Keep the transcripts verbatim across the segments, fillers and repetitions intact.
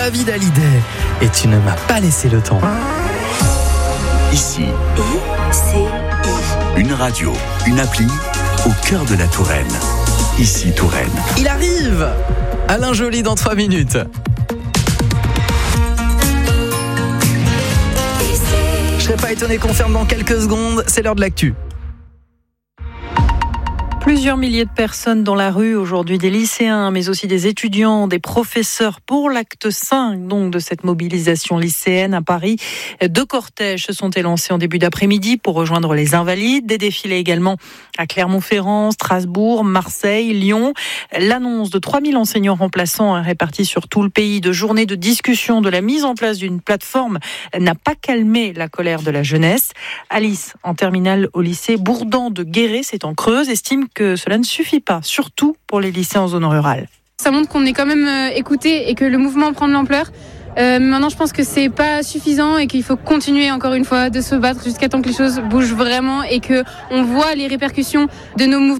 David Hallyday. Et tu ne m'as pas laissé le temps. Ici, I C I. une radio, une appli au cœur de la Touraine. Ici Touraine. Il arrive, Alain Joly dans trois minutes. Je serais pas étonné qu'on ferme dans quelques secondes, c'est l'heure de l'actu. Plusieurs milliers de personnes dans la rue aujourd'hui, des lycéens, mais aussi des étudiants, des professeurs pour l'acte cinq donc de cette mobilisation lycéenne à Paris. Deux cortèges se sont élancés en début d'après-midi pour rejoindre les Invalides. Des défilés également à Clermont-Ferrand, Strasbourg, Marseille, Lyon. L'annonce de trois mille enseignants remplaçants répartis sur tout le pays, de journées de discussion, de la mise en place d'une plateforme n'a pas calmé la colère de la jeunesse. Alice, en terminale au lycée Bourdan de Guéret, c'est en Creuse, estime que cela ne suffit pas, surtout pour les lycées en zone rurale. Ça montre qu'on est quand même euh, écouté et que le mouvement prend de l'ampleur. Euh, maintenant, je pense que c'est pas suffisant et qu'il faut continuer encore une fois de se battre jusqu'à temps que les choses bougent vraiment et que on voit les répercussions de nos mouvements.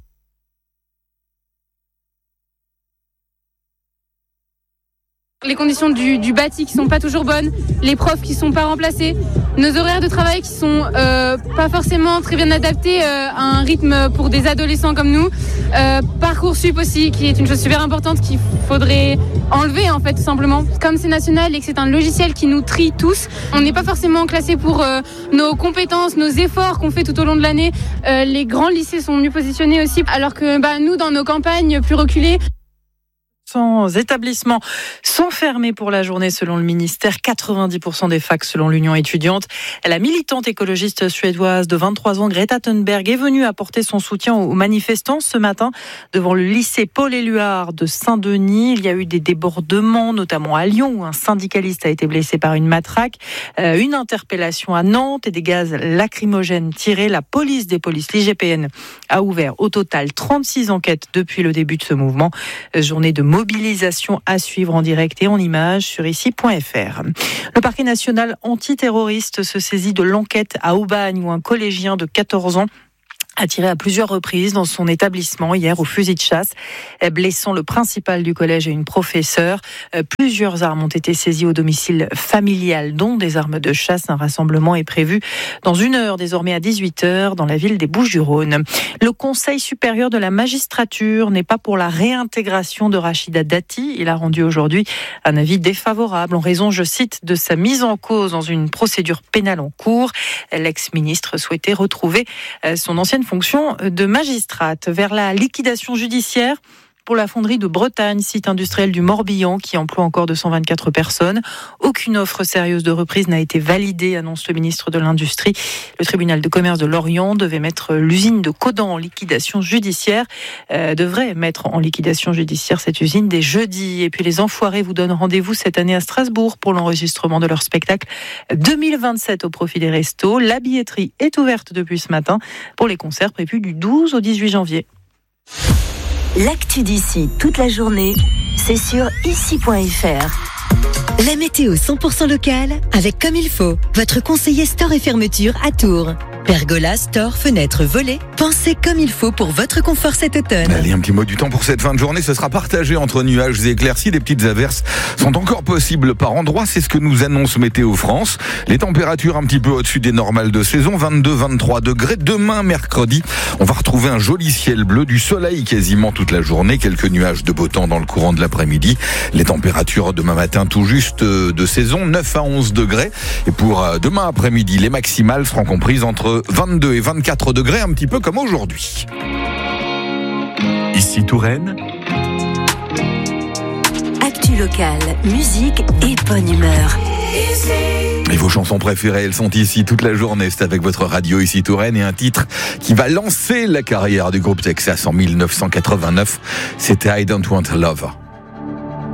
Les conditions du, du bâti qui sont pas toujours bonnes, les profs qui sont pas remplacés, nos horaires de travail qui sont euh, pas forcément très bien adaptés euh, à un rythme pour des adolescents comme nous, euh, Parcoursup aussi qui est une chose super importante qu'il faudrait enlever en fait tout simplement. Comme c'est national et que c'est un logiciel qui nous trie tous, on n'est pas forcément classé pour euh, nos compétences, nos efforts qu'on fait tout au long de l'année. Euh, les grands lycées sont mieux positionnés aussi, alors que bah, nous dans nos campagnes plus reculées, établissements sont fermés pour la journée selon le ministère. quatre-vingt-dix pour cent des facs selon l'Union étudiante. La militante écologiste suédoise de vingt-trois ans, Greta Thunberg, est venue apporter son soutien aux manifestants ce matin devant le lycée Paul-Éluard de Saint-Denis. Il y a eu des débordements, notamment à Lyon, où un syndicaliste a été blessé par une matraque. Euh, une interpellation à Nantes et des gaz lacrymogènes tirés. La police des polices, l'I G P N, a ouvert au total trente-six enquêtes depuis le début de ce mouvement. Journée de mobilisation à suivre en direct et en images sur ici point f r. Le parquet national antiterroriste se saisit de l'enquête à Aubagne où un collégien de quatorze ans a tiré à plusieurs reprises dans son établissement hier au fusil de chasse, blessant le principal du collège et une professeure. Plusieurs armes ont été saisies au domicile familial, dont des armes de chasse. Un rassemblement est prévu dans une heure, désormais à dix-huit heures, dans la ville des Bouches-du-Rhône. Le Conseil supérieur de la magistrature n'est pas pour la réintégration de Rachida Dati. Il a rendu aujourd'hui un avis défavorable en raison, je cite, de sa mise en cause dans une procédure pénale en cours. L'ex-ministre souhaitait retrouver son ancienne fonction de magistrate. Vers la liquidation judiciaire pour la fonderie de Bretagne, site industriel du Morbihan qui emploie encore deux cent vingt-quatre personnes. Aucune offre sérieuse de reprise n'a été validée, annonce le ministre de l'Industrie. Le tribunal de commerce de Lorient devait mettre l'usine de Codan en liquidation judiciaire, euh, devrait mettre en liquidation judiciaire cette usine dès jeudi. Et puis les Enfoirés vous donnent rendez-vous cette année à Strasbourg pour l'enregistrement de leur spectacle deux mille vingt-sept au profit des restos. La billetterie est ouverte depuis ce matin pour les concerts prévus du douze au dix-huit janvier. L'actu d'ici toute la journée, c'est sur ici point f r. La météo cent pour cent locale avec Comme il faut, votre conseiller store et fermeture à Tours. Pergola, store, fenêtres, volets, pensez comme il faut pour votre confort cet automne. Allez, un petit mot du temps pour cette fin de journée. Ce sera partagé entre nuages et éclaircies. Des petites averses sont encore possibles par endroits. C'est ce que nous annonce Météo France. Les températures un petit peu au-dessus des normales de saison. vingt-deux à vingt-trois degrés. Demain, mercredi, on va retrouver un joli ciel bleu, du soleil quasiment toute la journée. Quelques nuages de beau temps dans le courant de l'après-midi. Les températures demain matin tout juste de saison. neuf à onze degrés. Et pour demain après-midi, les maximales seront comprises entre vingt-deux et vingt-quatre degrés, un petit peu comme aujourd'hui. Ici Touraine. Actu locale, musique et bonne humeur. Et vos chansons préférées, elles sont ici toute la journée. C'est avec votre radio Ici Touraine et un titre qui va lancer la carrière du groupe Texas en mille neuf cent quatre-vingt-neuf. C'était I Don't Want a Lover.